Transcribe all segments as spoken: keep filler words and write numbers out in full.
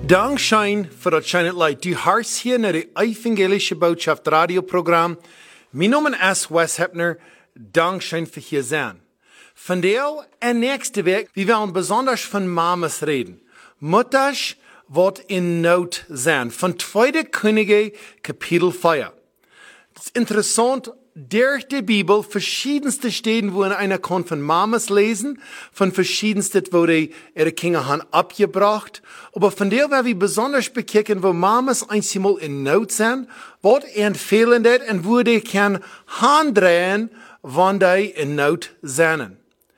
Dankschein voor dat schijnt leid. Du harst hier naar de evangelische boodschap radioprogram. Mijn naam is Wes Hepner. Dankschein voor hier zijn. Vandaag en nächste week, we willen besonders van mamas reden. Mutters wat in nood zijn. Van Tweede Könige, Kapitel vier. Het is interessant, durch die Bibel verschiedenste Stellen, wo einer kann von Mamas lesen, von verschiedenste, wo die ihre Kinder haben abgebracht. Aber von der werden wir besonders bekicken, wo Mamas einmal in Not sind, was empfehlen das und wo die kann handrehen, wenn die in Not sind.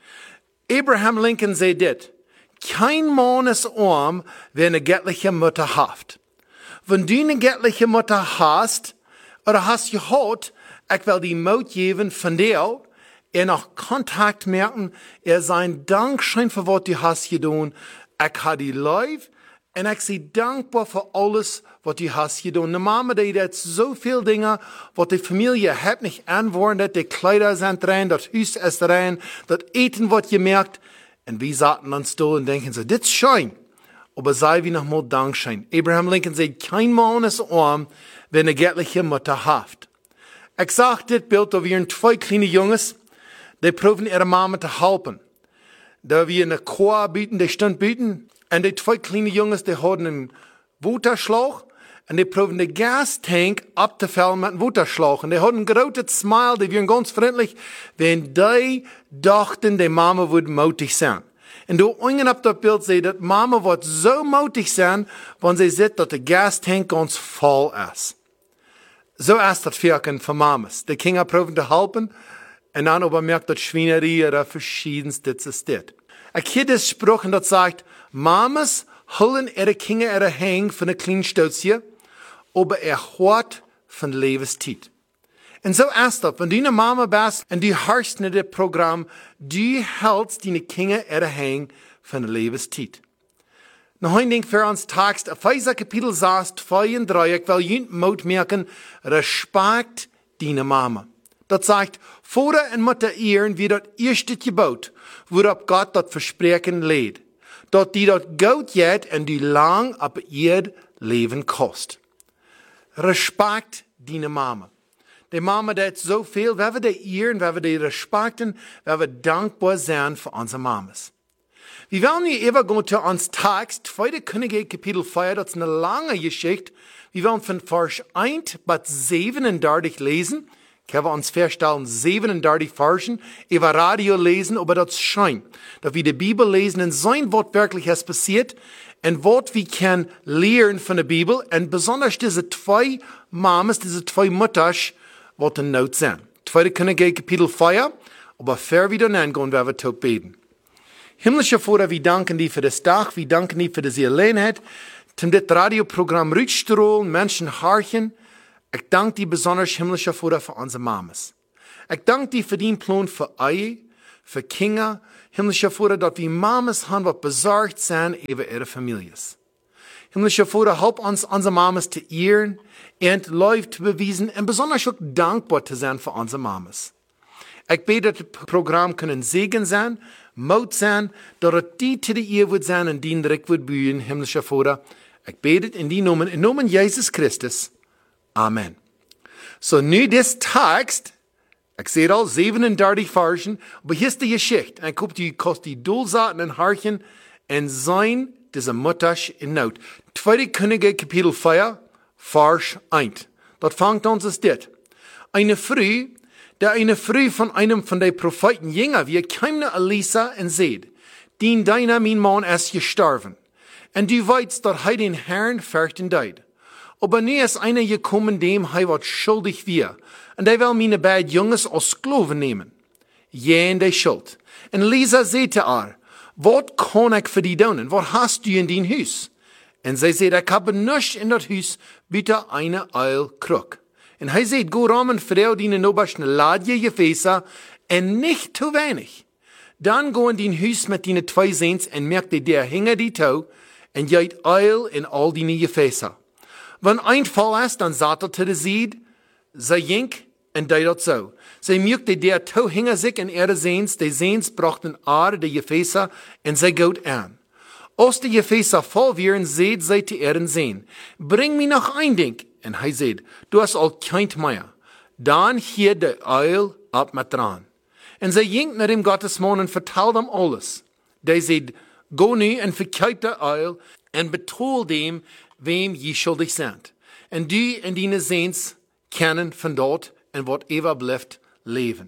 Abraham Lincoln sagt das: kein Mann ist arm, wer eine göttliche Mutter hat. Wenn du eine göttliche Mutter hast, oder hast gehört, ich will die Mut geben von dir, er noch Kontakt merken, er sein Dankschein für was du hast getan. Ich habe die live und ich sei dankbar für alles, was du hast getan. Die Mama, die hat so viele Dinge, was die Familie hat nicht anworden, die Kleider sind rein, das Haus ist rein, das Eten wird gemerkt. Und wir saßen uns da und denken so, das ist schön. Aber sei wie nochmal Dankschein. Abraham Lincoln sagt, kein Mann ist arm, wenn eine göttliche Mutter hat. Ich sag dit Bild, da wir zwei kleine Jungs, die proben ihre Mama zu helfen. Da wir eine Chor bieten, die stund bieten, und die zwei kleine Jungs, die hatten einen Waterschlauch, und die proben den Gastank abzufüllen mit einem Waterschlauch. Und die hatten ein großes Smile, die waren ganz freundlich, wenn die dachten, die Mama würde mutig sein. Und du ungen auf das Bild sehen, dass Mama wird so mutig sein, wenn sie sieht, dass der Gastank ganz voll ist. So ist das Wirken von Mamas. Die Kinder proben zu helfen, und dann aber merkt, dass Schweinerei oder verschiedenste ist das. Ich höre das Spruch, das sagt, Mamas holen ihre Kinder ihre Hänge von der kleinen Stutzie, aber er hört von Lebenszeit. Und so ist das, wenn du eine Mama bist und du hörst in das Programm, du hältst deine Kinder ihre Hänge von der Lebenszeit. Noch ein Ding für uns Text, Epheser Kapitel sechs, zwei und drei, ich will jemand Mut merken, Respekt deine Mama. Das sagt, Vater und Mutter ehren wie das erste Gebot, worauf Gott das Versprechen lädt. Dort die dort gut geht und die lang ab ihr Leben kost. Respekt deine Mama. Die Mama, die hat so viel, wenn wir die ehren, wenn wir die respekten, wenn wir dankbar sein für unsere Mamas. Wir wollen hier übergehen zu uns Text, Zweite Könige, Kapitel vier, das ist eine lange Geschichte. Wir wollen von Vers eins bis siebenunddreißig lesen. Ich habe uns feststellen, siebenunddreißig Versen, über Radio lesen, aber das scheint, dass wir die Bibel lesen und sein Wort wirklich ist passiert, und Wort wir können lernen von der Bibel, und besonders diese zwei Mamas, diese zwei Mutters, was in Not sind. Zweite Könige, Kapitel vier, aber fair wieder nennen, werden wir tot beten. Himmlischer Vater, wir danken dir für das Tag, wir danken dir für diese Gelegenheit, zum das Radioprogramm Rückstrahlen, Menschen harchen. Ich danke dir besonders, himmlischer Vater, für unsere Mamas. Ich danke dir für den Plan für Ehe, für Kinder, himmlischer Vater, dass wir Mamas haben, was besorgt sind über ihre Familien. Himmlischer Vater, help uns, unsere Mamas zu ehren und Liebe zu beweisen und besonders auch dankbar zu sein für unsere Mamas. Ich bete, dass das Programm können Segen sein, Mut sein, dass die zu der Ehe wird sein und die direkt wird bühen, himmlischer Vater. Ich bete in die Namen, in Namen Jesus Christus. Amen. So, nu das Text, ich sehe all siebenunddreißig Versen, aber hier ist die Geschichte. Ich hoffe, die kostet die Dulsaten und Harchen und sein, diese Mutter in Not. Zweite Könige, Kapitel vier, Vers eins. Dort fängt uns es dit. Eine Früh, der eine Früh von einem von den Propheten jünger wie kam nach Elisa und seht, die deiner mein Mann ist gestorben. Und du weißt, dass er den Herrn fürchten deid. Aber nie ist einer gekommen, dem er was schuldig wir. Und er will meine beiden Jungs als Sklaven nehmen. Jähen die Schuld. Und Elisa sagte er, was kann ich für die tun? Was hast du in dein Haus? Und sie sagt, ich habe nichts in das Haus, bitte eine Eilkrug. Und er sagt, go ramen Frau, die in der obersten Ladje gefäße, und nicht zu wenig. Dann go in dein Haus mit deinen zwei Sehns und merkte, der hinge die Tau, und jeit Eil in all deine Gefäße. Wenn ein Fall ist, dann sattelte der Sied, sei jink, und die dort so. Sie merkte, der Tau hinge sich in ihre Sehns, die Sehns brachten Aare, die Gefäße, und sie geht an. Als de Gefäße voll wären, seht zij te Ehren sehen. Bring mir noch ein Ding. En hij zei, du hast al kein mehr. Dan hier de uil ab met dran. En zij ging naar dem Gottesman en vertelde hem alles. Die zei, go nu en verkijk de uil en betoel dem, wem je schuldig zijt. En du en die ziens kennen van dort en wat eeuwig blijft leven.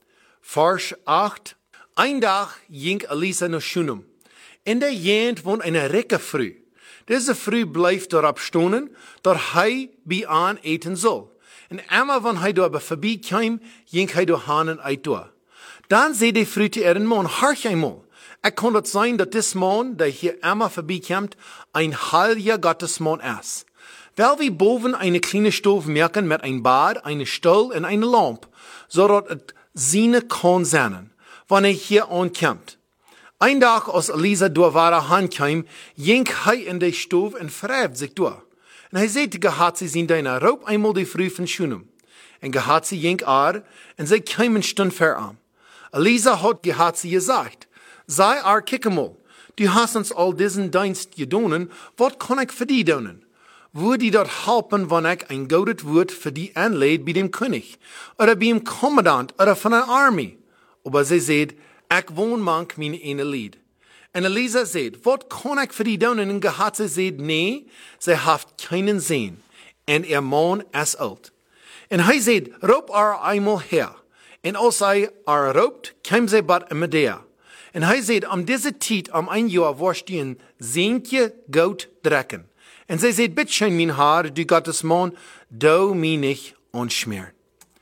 Vers acht. Ein dag ging Elisa naar Shunem. In der Jent woont een rijke vrouw. Deze vrouw blijft daarop stonen, dat hij bij aan eten zal. En eenmaal wanneer hij daar voorbij kwam, ging hij door hanen uit door. Dan zei de vrouw te ihren man, harch eenmaal. Het kon het zijn dat dit man, die hier eenmaal voorbij komt, een heilige Gottesman is. Wel we boven een kleine stoof merken met een bad, een stoel en een lamp, zodat het zien kan zijn, wanneer hij hier aankomt. Ein dag als Elisa door ware hand kwam, ging hij in de stoof en wrijft zich door. En hij zei te Gehazi zijn dienaar, roep eenmaal de vrouw van Shunem. En Gehazi ging aan, en zij kwam een stund ver aan. Elisa had Gehazi gezegd, sei er kikkemal, du hast uns al diesen dienst gedaan, wat kan ik voor die doen? Wil die dat helpen wanneer ik een gouden woord voor die aanleid bij dem König, oder bij een commandant, oder van een armee? Maar zij zei, ik woon mank mijn ene lied. En Elisa zei, wat kan ik voor die doen? En Gehazi zei, nee, zij heeft keinen zin. En er man is oud. En hij zei, roep er eenmaal her. En als hij er roept, kwam zij bad in Medea. En hij zei, om deze tijd, om een jaar, worst je een zeentje goud drekken. En zij zei, bitteschön, mijn haar, du Gottesman, du mich nicht onschmeren.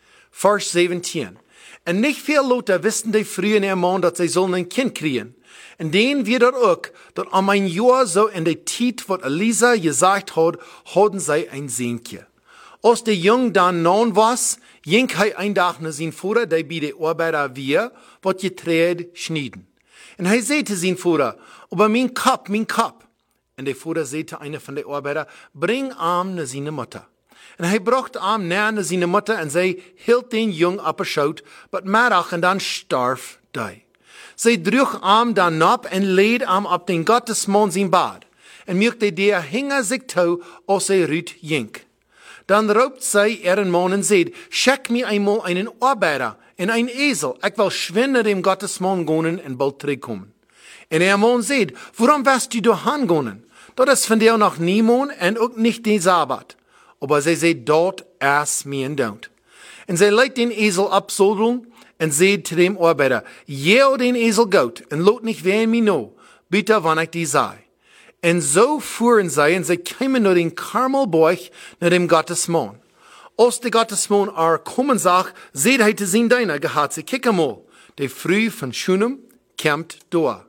Vers zeventien. En niet veel Leute wisten die früher in ihr Mann, dat zij zullen een kind kriegen. En denen wir dat ook, dat om een jaar zo in de tijd wat Elisa gezegd had, hadden zij een zeentje. Als de jong dan non was, ging hij een dag naar zijn vader, die bij de arbeider weer, wat je treed schnieden. En hij zei te zijn vader, aber mijn kap, mijn kap. En de vader zei te een van de arbeider, breng hem naar zijn moeder. En hij bracht hem naar zijn moeder en zij hield den jong op een schoot, maar middag en dan starf hij. Zij droeg hem dan op en leed hem op den Gottesman zijn bad. En merkte der hinger zich toe als hij ruit jink. Dan roept zij ihren man en zegt, schick mir eenmaal einen arbeider en een ezel. Ik wil schwin naar dem Gottesman gaan en bald terugkomen. En ihr man zegt, waarom wirst du doorheen gaan? Dat is van jou nog niemand en ook niet de Sabbat. Aber zij zei, dort is mijn dood. En zij leidt den ezel abzodeln en zei te dem arbeider, jeo den ezel goud en lot niet ween mij no, bitte wanneer ik die zei. En zo fuhren zij en zij kwamen naar den Karmelberg naar dem Gottesman. Als de Gottesman er komen zag, zei hij te zijn dienaar, Gehazi, kijk eenmaal, de vrouw van Shunem komt door.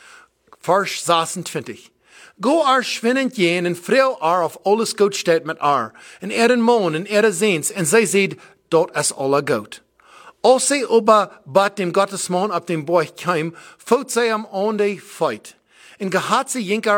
Vers zesentwintig. Go er schwinnend jen en vrouw er auf alles goed steht met er, en ihren man en ihre Seens, en zij zei, dat is alle goed. Als zij aber bat dem Gottesman op dem Berg kwam, voert zij hem aan de feit. En Gehazi ging er